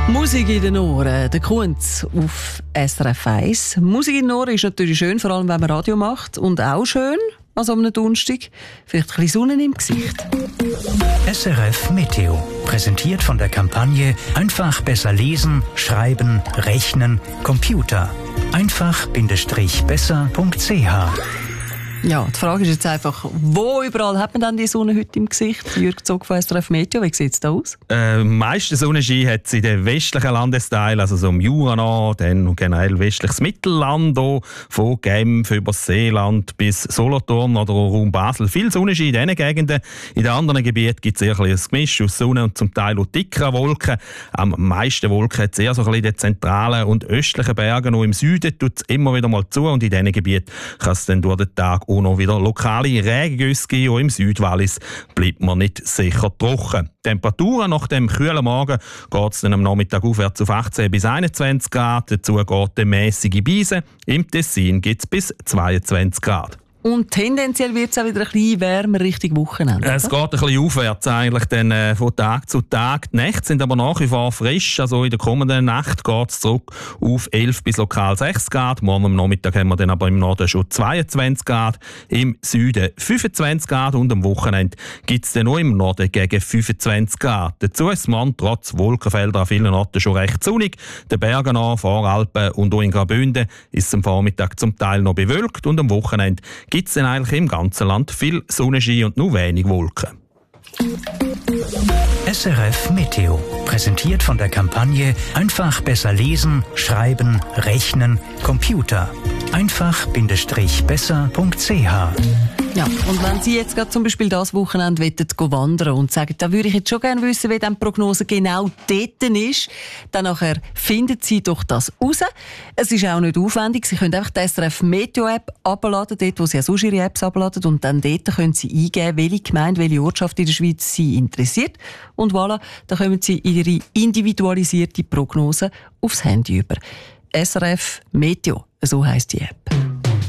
Musik in den Ohren, der Kunz auf SRF 1. Musik in den Ohren ist natürlich schön, vor allem wenn man Radio macht. Und auch schön, also am Donnerstag, vielleicht ein bisschen Sonne im Gesicht. SRF Meteo, präsentiert von der Kampagne Einfach besser lesen, schreiben, rechnen, Computer. Einfach-besser.ch. Ja, die Frage ist jetzt einfach, wo überall hat man dann die Sonne heute im Gesicht? Jürg Zog von SRF Meteo, wie sieht es da aus? Meisten Sonnenschein hat es in den westlichen Landesteilen, also so im Jura noch, dann generell westliches Mittelland, auch, von Genf über das Seeland bis Solothurn oder Raum Basel. Viel Sonnenschein in diesen Gegenden. In den anderen Gebieten gibt es eher ein Gemisch aus Sonne und zum Teil auch dickeren Wolken. Am meisten Wolken hat es eher so ein bisschen in den zentralen und östlichen Bergen. Noch im Süden tut es immer wieder mal zu und in diesen Gebieten kann es dann durch den Tag auch noch wieder lokale Regengüsse geben. Auch im Südwallis bleibt man nicht sicher trocken. Temperaturen nach dem kühlen Morgen geht es dann am Nachmittag aufwärts auf 18 bis 21 Grad. Dazu geht eine mäßige Beise. Im Tessin gibt es bis 22 Grad. Und tendenziell wird es auch wieder ein bisschen wärmer Richtung Wochenende. Es geht ein bisschen aufwärts eigentlich dann, von Tag zu Tag. Die Nächte sind aber nach wie vor frisch. Also in der kommenden Nacht geht es zurück auf 11 bis lokal 6 Grad. Morgen am Nachmittag haben wir dann aber im Norden schon 22 Grad. Im Süden 25 Grad. Und am Wochenende gibt es dann noch im Norden gegen 25 Grad. Dazu ist man trotz Wolkenfelder an vielen Orten schon recht sonnig. Den Bergen an, Voralpen und auch in Graubünden ist es am Vormittag zum Teil noch bewölkt. Und am Wochenende gibt es dann eigentlich im ganzen Land viel Sonnenschein und nur wenig Wolken. SRF Meteo, präsentiert von der Kampagne Einfach besser lesen, schreiben, rechnen, Computer. Einfach-besser.ch. Ja, und wenn Sie jetzt gerade zum Beispiel das Wochenende wandern und sagen, da würde ich jetzt schon gerne wissen, wie die Prognose genau dort ist, dann nachher finden Sie doch das raus. Es ist auch nicht aufwendig. Sie können einfach die SRF Meteo App abladen, dort wo Sie auch sonst Ihre Apps abladen, und dann dort können Sie eingeben, welche Gemeinde, welche Ortschaft in der Schweiz Sie interessiert. Und voilà, dann kommen Sie Ihre individualisierte Prognose aufs Handy über. SRF Meteo, so heisst die App.